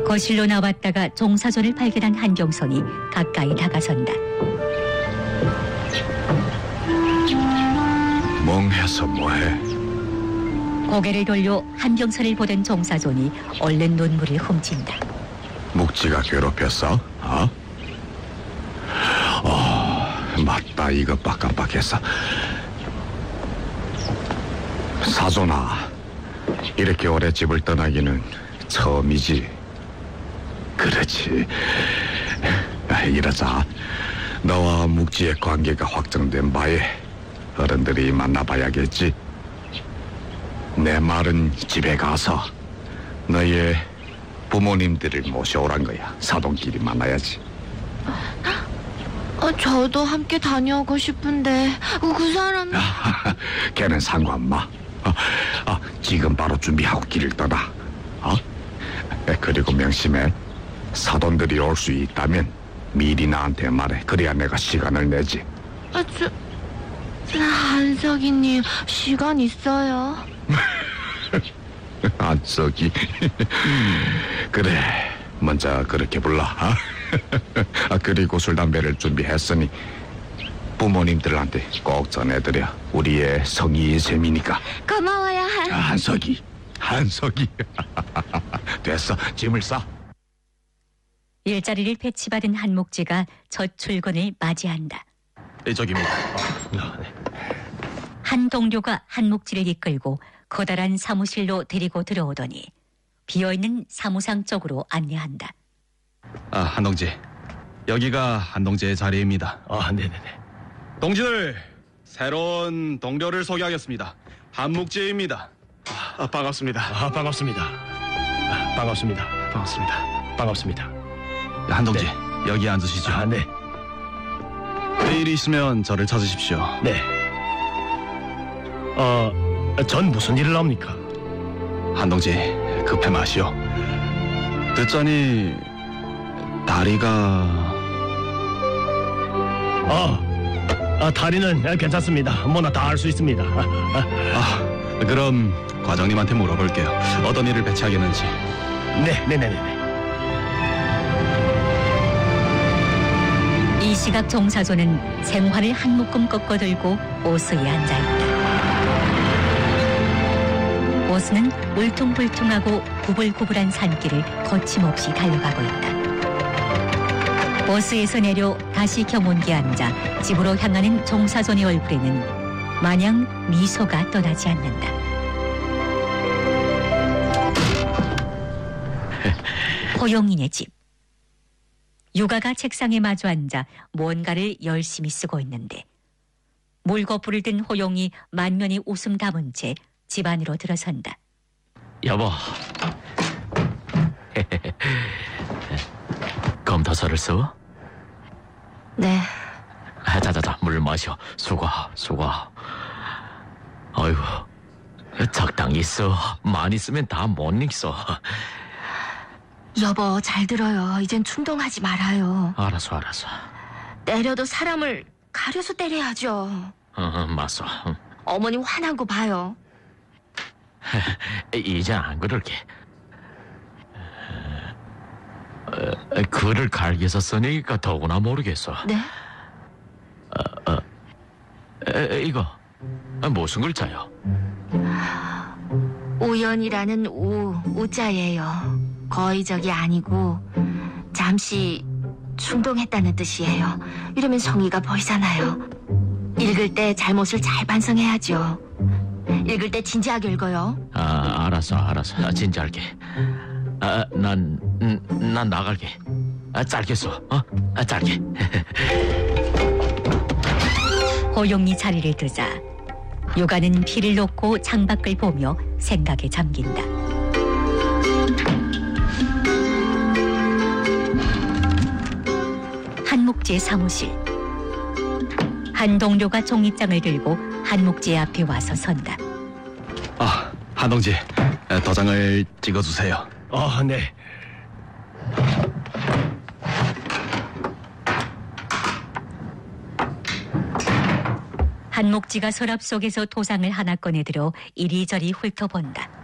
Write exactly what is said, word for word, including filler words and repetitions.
거실로 나왔다가 종사존을 발견한 한병선이 가까이 다가선다. 멍해서 뭐해? 고개를 돌려 한병선을 보던 종사존이 얼른 눈물을 훔친다. 묵지가 괴롭혔어? 어? 어, 맞다. 이거 빡깜빡했어. 사존아, 이렇게 오래 집을 떠나기는 처음이지. 그렇지. 이러자 너와 묵지의 관계가 확정된 바에 어른들이 만나봐야겠지. 내 말은 집에 가서 너의 부모님들을 모셔오란 거야. 사돈끼리 만나야지. 어, 저도 함께 다녀오고 싶은데 어, 그 사람... 걔는 상관 마. 어, 어, 지금 바로 준비하고 길을 떠나. 어? 그리고 명심해. 사돈들이 올 수 있다면 미리 나한테 말해. 그래야 내가 시간을 내지. 아, 저... 저 한석이님 시간 있어요? 안석이. 그래, 먼저 그렇게 불러. 어? 아, 그리고 술 담배를 준비했으니 부모님들한테 꼭 전해드려. 우리의 성의인 셈이니까. 고마워요. 한... 아, 한석이, 한석이. 됐어, 짐을 싸. 일자리를 배치받은 한목지가 첫 출근을 맞이한다. 네, 저기입니다. 어, 네. 한 동료가 한목지를 이끌고 커다란 사무실로 데리고 들어오더니 비어있는 사무상 쪽으로 안내한다. 아, 한동지. 여기가 한동지의 자리입니다. 아, 네네네. 동지들, 새로운 동료를 소개하겠습니다. 한묵지입니다. 아, 반갑습니다. 아, 반갑습니다. 아, 반갑습니다. 반갑습니다. 반갑습니다. 한동지, 네. 여기 앉으시죠. 아, 네. 일이 있으면 저를 찾으십시오. 네. 어, 전 무슨 일을 합니까? 한동지, 급해 마시오. 듣자니 다리가... 아, 아 다리는 괜찮습니다. 뭐나 다 할 수 있습니다. 아, 아, 아, 그럼 과장님한테 물어볼게요. 어떤 일을 배치하겠는지. 네, 네네네. 이 시각 종사조는 생화를 한 묶음 꺾어들고 오스에 앉아있다. 오스는 울퉁불퉁하고 구불구불한 산길을 거침없이 달려가고 있다. 버스에서 내려 다시 경운기에 앉아 집으로 향하는 종사존의 얼굴에는 마냥 미소가 떠나지 않는다. 호용인의 집. 육아가 책상에 마주 앉아 뭔가를 열심히 쓰고 있는데 물거풀을 든 호용이 만면이 웃음 담은 채 집 안으로 들어선다. 여보, 검토서를 써? 네. 자자자, 물 마셔. 수고, 수고. 어이구, 적당히 써. 많이 쓰면 다 못 읽어. 여보, 잘 들어요. 이젠 충동하지 말아요. 알았어, 알았어. 때려도 사람을 가려서 때려야죠. 어, 맞소. 어머님 화난 거 봐요. 이제 안 그럴게. 어, 글을 갈겨서 쓰니까 더구나 모르겠어. 네? 에, 이거 무슨 글자요? 우연이라는 우, 우자예요. 거의적이 아니고 잠시 충동했다는 뜻이에요. 이러면 성의가 보이잖아요. 읽을 때 잘못을 잘 반성해야죠. 읽을 때 진지하게 읽어요. 아, 알았어, 알았어. 진지할게. 아, 난, 음, 난 나갈게. 아, 짧게 써. 어? 아, 짧게. 호용이 자리를 뜨자 요가는 피를 놓고 창밖을 보며 생각에 잠긴다. 한목지의 사무실. 한 동료가 종이장을 들고 한목지 앞에 와서 선다. 아, 한동지, 에, 도장을 찍어주세요. 아, 네. 한목지가 서랍 속에서 도장을 하나 꺼내들어 이리저리 훑어본다.